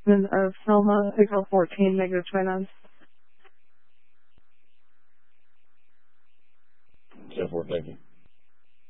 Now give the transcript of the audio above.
replacement of Selma, signal 14, negative 29. 10-4, thank you.